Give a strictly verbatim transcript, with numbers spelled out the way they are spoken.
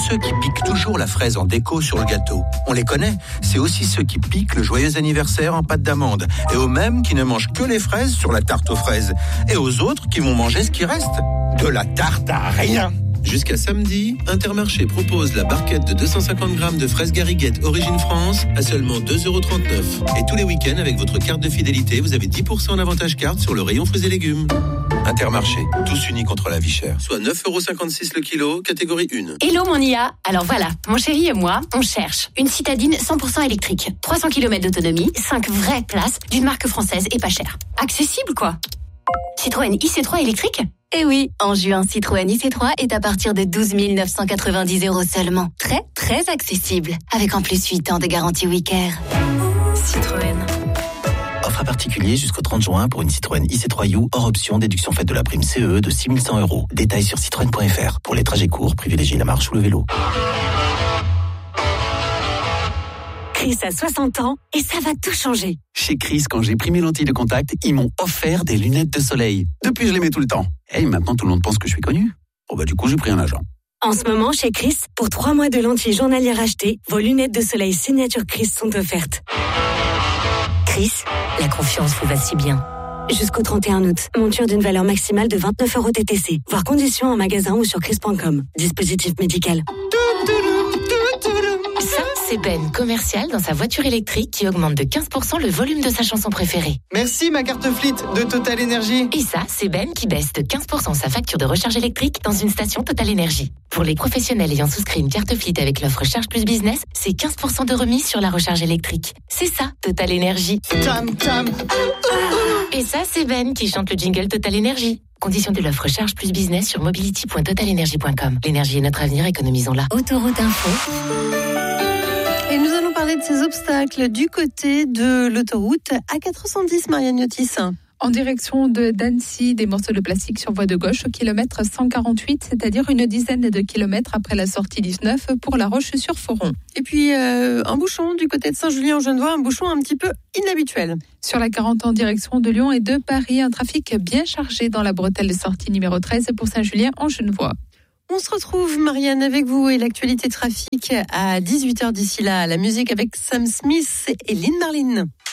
ceux qui piquent toujours la fraise en déco sur le gâteau. On les connaît. C'est aussi ceux qui piquent le joyeux anniversaire en pâte d'amande. Et aux mêmes qui ne mangent que les fraises sur la tarte aux fraises. Et aux autres qui vont manger ce qui reste. De la tarte à rien. Jusqu'à samedi, Intermarché propose la barquette de deux cent cinquante grammes de fraises Gariguette Origine France à seulement deux euros trente-neuf. Et tous les week-ends, avec votre carte de fidélité, vous avez dix pour cent d'avantage carte sur le rayon fruits et légumes. Intermarché, tous unis contre la vie chère. Soit neuf euros cinquante-six le kilo, catégorie un. Hello mon I A. Alors voilà, mon chéri et moi, on cherche une citadine cent pour cent électrique. trois cents kilomètres d'autonomie, cinq vraies places, d'une marque française et pas chère. Accessible quoi. Citroën I C trois électrique ? Eh oui, en juin, Citroën I C trois est à partir de douze mille neuf cent quatre-vingt-dix euros seulement. Très, très accessible. Avec en plus huit ans de garantie Wicker. Citroën. Offre à particulier jusqu'au trente juin pour une Citroën I C trois U hors option déduction faite de la prime C E de six mille cent euros. Détails sur citroën point f r. Pour les trajets courts, privilégiez la marche ou le vélo. Chris a soixante ans et ça va tout changer. Chez Chris, quand j'ai pris mes lentilles de contact, ils m'ont offert des lunettes de soleil. Depuis, je les mets tout le temps. Et maintenant, tout le monde pense que je suis connu. Bon bah du coup, j'ai pris un agent. En ce moment, chez Chris, pour trois mois de lentilles journalières achetées, vos lunettes de soleil signature Chris sont offertes. Chris, la confiance vous va si bien. Jusqu'au trente et un août, monture d'une valeur maximale de vingt-neuf euros T T C. Voir conditions en magasin ou sur chris point com. Dispositif médical. Ça, c'est Ben, commercial dans sa voiture électrique qui augmente de quinze pour cent le volume de sa chanson préférée. Merci ma carte Fleet de Total Energy. Et ça, c'est Ben qui baisse de quinze pour cent sa facture de recharge électrique dans une station Total Energy. Pour les professionnels ayant souscrit une carte Fleet avec l'offre Charge Plus Business, c'est quinze pour cent de remise sur la recharge électrique. C'est ça, Total Energy. Tam, tam. Et ça, c'est Ben qui chante le jingle Total Energy. Condition de l'offre Charge Plus Business sur mobility point total energy point com. L'énergie est notre avenir, économisons-la. Autoroute Info. Et nous allons parler de ces obstacles du côté de l'autoroute A quatre cent dix, Marianne Yotis. En direction de d'Annecy, des morceaux de plastique sur voie de gauche au kilomètre cent quarante-huit, c'est-à-dire une dizaine de kilomètres après la sortie dix-neuf pour La Roche-sur-Foron. Et puis euh, un bouchon du côté de Saint-Julien-en-Genevois, un bouchon un petit peu inhabituel. Sur la quarante en direction de Lyon et de Paris, un trafic bien chargé dans la bretelle de sortie numéro treize pour Saint-Julien-en-Genevois. On se retrouve, Marianne, avec vous et l'actualité trafic à dix-huit heures d'ici là. La musique avec Sam Smith et Lynn Marlin.